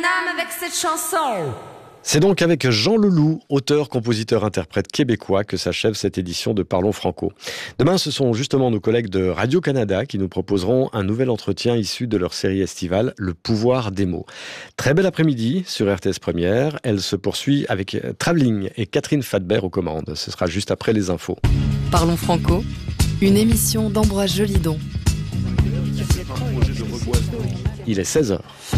âme avec cette chanson. C'est donc avec Jean Leloup, auteur, compositeur, interprète québécois, que s'achève cette édition de Parlons Franco. Demain, ce sont justement nos collègues de Radio-Canada qui nous proposeront un nouvel entretien issu de leur série estivale Le pouvoir des mots. Très bel après-midi sur RTS Première. Elle se poursuit avec Travelling et Catherine Fadbert aux commandes. Ce sera juste après les infos. Parlons Franco, une émission d'Ambroise Jolidon. Il est 16h.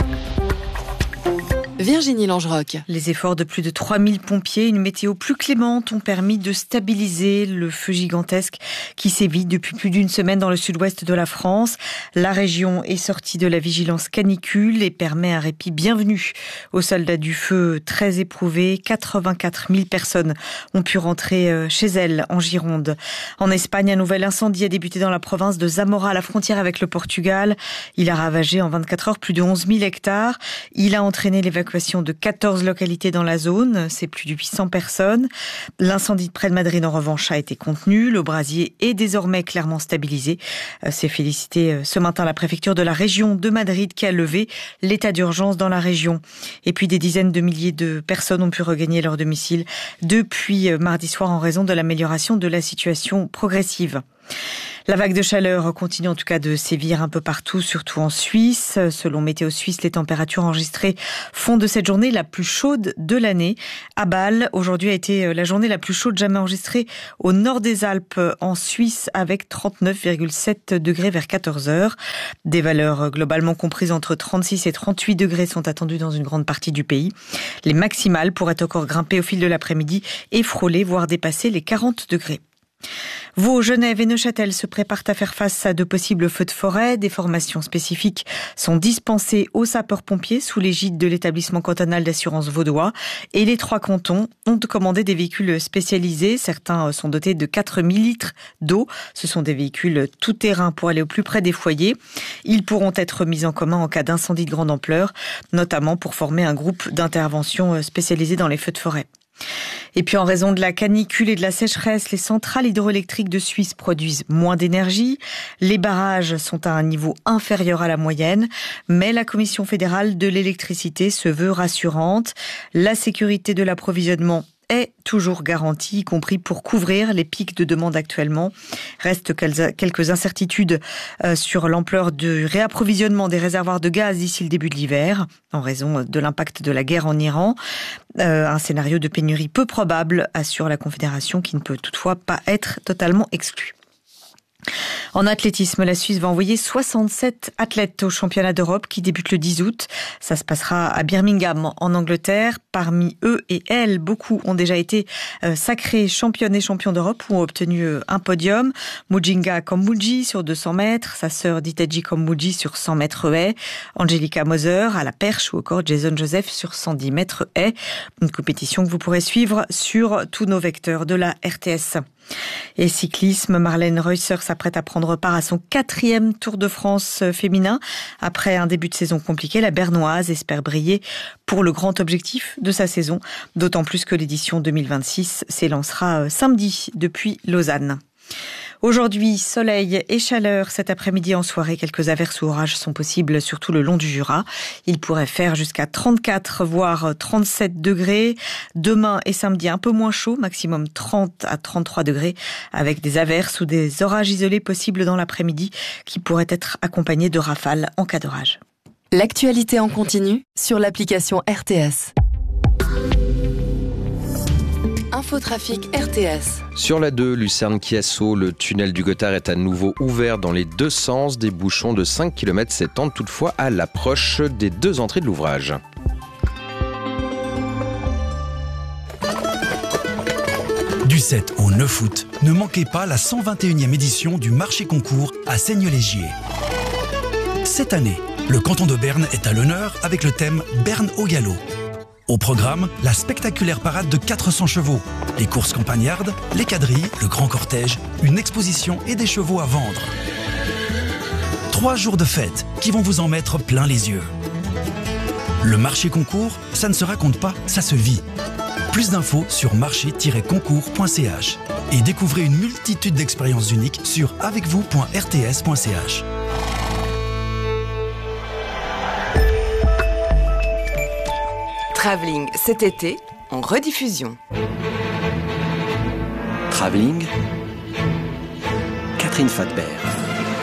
Virginie Langeroc. Les efforts de plus de 3000 pompiers, une météo plus clémente ont permis de stabiliser le feu gigantesque qui sévit depuis plus d'une semaine dans le sud-ouest de la France. La région est sortie de la vigilance canicule et permet un répit bienvenu aux soldats du feu très éprouvés. 84 000 personnes ont pu rentrer chez elles en Gironde. En Espagne, un nouvel incendie a débuté dans la province de Zamora à la frontière avec le Portugal. Il a ravagé en 24 heures plus de 11 000 hectares. Il a entraîné l'évacuation de 14 localités dans la zone, c'est plus de 800 personnes. L'incendie de près de Madrid, en revanche, a été contenu. Le brasier est désormais clairement stabilisé. C'est félicité ce matin la préfecture de la région de Madrid qui a levé l'état d'urgence dans la région. Et puis des dizaines de milliers de personnes ont pu regagner leur domicile depuis mardi soir en raison de l'amélioration de la situation progressive. La vague de chaleur continue en tout cas de sévir un peu partout, surtout en Suisse. Selon Météo Suisse, les températures enregistrées font de cette journée la plus chaude de l'année. À Bâle, aujourd'hui a été la journée la plus chaude jamais enregistrée au nord des Alpes en Suisse avec 39,7 degrés vers 14 heures. Des valeurs globalement comprises entre 36 et 38 degrés sont attendues dans une grande partie du pays. Les maximales pourraient encore grimper au fil de l'après-midi et frôler, voire dépasser les 40 degrés. Vaud, Genève et Neuchâtel se préparent à faire face à de possibles feux de forêt. Des formations spécifiques sont dispensées aux sapeurs-pompiers sous l'égide de l'établissement cantonal d'assurance vaudois. Et les 3 cantons ont commandé des véhicules spécialisés. Certains sont dotés de 4000 litres d'eau. Ce sont des véhicules tout-terrain pour aller au plus près des foyers. Ils pourront être mis en commun en cas d'incendie de grande ampleur, notamment pour former un groupe d'intervention spécialisé dans les feux de forêt. Et puis en raison de la canicule et de la sécheresse, les centrales hydroélectriques de Suisse produisent moins d'énergie. Les barrages sont à un niveau inférieur à la moyenne, mais la Commission fédérale de l'électricité se veut rassurante. La sécurité de l'approvisionnement est toujours garantie, y compris pour couvrir les pics de demande actuellement. Restent quelques incertitudes sur l'ampleur du réapprovisionnement des réservoirs de gaz d'ici le début de l'hiver, en raison de l'impact de la guerre en Iran. Un scénario de pénurie peu probable, assure la Confédération, qui ne peut toutefois pas être totalement exclu. En athlétisme, la Suisse va envoyer 67 athlètes au championnat d'Europe qui débute le 10 août. Ça se passera à Birmingham, en Angleterre. Parmi eux et elles, beaucoup ont déjà été sacrés championnes et champions d'Europe ou ont obtenu un podium. Mujinga Kambuji sur 200 mètres, sa sœur Diteji Kambuji sur 100 mètres haies, Angelica Moser à la perche ou encore Jason Joseph sur 110 mètres haies. Une compétition que vous pourrez suivre sur tous nos vecteurs de la RTS. Et cyclisme, Marlène Reusser s'apprête à prendre part à son 4e Tour de France féminin. Après un début de saison compliqué, la Bernoise espère briller pour le grand objectif de sa saison, d'autant plus que l'édition 2026 s'élancera samedi depuis Lausanne. Aujourd'hui, soleil et chaleur. Cet après-midi en soirée, quelques averses ou orages sont possibles, surtout le long du Jura. Il pourrait faire jusqu'à 34, voire 37 degrés. Demain et samedi, un peu moins chaud, maximum 30 à 33 degrés, avec des averses ou des orages isolés possibles dans l'après-midi qui pourraient être accompagnés de rafales en cas d'orage. L'actualité en continu sur l'application RTS. Infotrafic RTS. Sur la 2, Lucerne-Chiasso, le tunnel du Gothard est à nouveau ouvert dans les deux sens. Des bouchons de 5 km s'étendent toutefois à l'approche des 2 entrées de l'ouvrage. Du 7 au 9 août, ne manquez pas la 121e édition du marché concours à Seignelay-Gier. Cette année, le canton de Berne est à l'honneur avec le thème Berne au galop. Au programme, la spectaculaire parade de 400 chevaux, les courses campagnardes, les quadrilles, le grand cortège, une exposition et des chevaux à vendre. 3 jours de fête qui vont vous en mettre plein les yeux. Le marché concours, ça ne se raconte pas, ça se vit. Plus d'infos sur marché-concours.ch et découvrez une multitude d'expériences uniques sur avecvous.rts.ch. Travelling cet été en rediffusion. Travelling, Catherine Fadbert.